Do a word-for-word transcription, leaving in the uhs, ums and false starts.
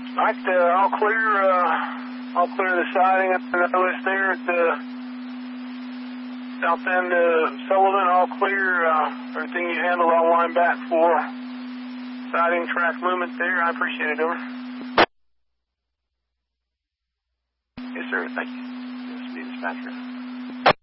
Right, uh, all clear, uh, all clear the siding up in the list there at the south end of Sullivan, all clear, uh, everything you handled all line back for siding, track movement there. I appreciate it, over. Yes, sir, thank you. Yes, be dispatcher.